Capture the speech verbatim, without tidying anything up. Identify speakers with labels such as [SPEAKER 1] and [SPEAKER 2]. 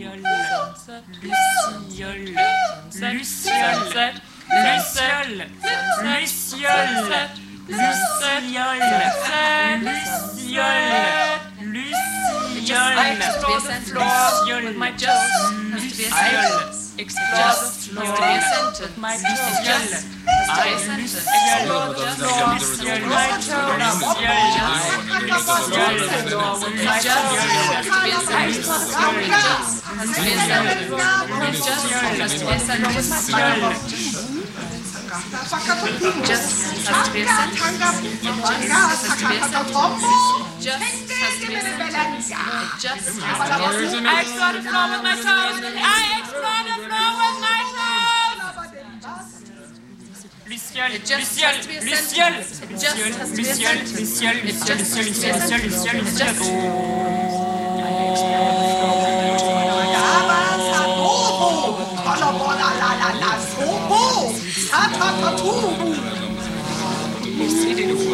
[SPEAKER 1] Luciole, Luciole, Luciole, Luciole, Luciole, Luciole, Luciole, explore the floor with my toes. Luciole, explore the floor with my toes. I explore the floor with my toes. I explore the floor with my toes. I explore the floor with my toes. Luciole, Luciole, Luciole, Luciole, Luciole, Luciole, Luciole, Luciole, Luciole, Luciole, Luciole.